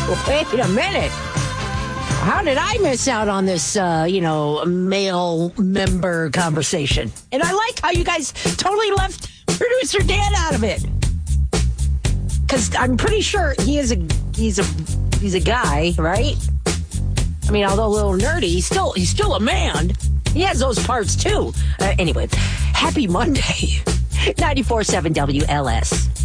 Wait a minute. How did I miss out on this, male member conversation? And I like how you guys totally left producer Dan out of it. Because I'm pretty sure he's a guy, right? I mean, although a little nerdy, he's still a man. He has those parts too. Anyway, happy Monday. 94.7 WLS.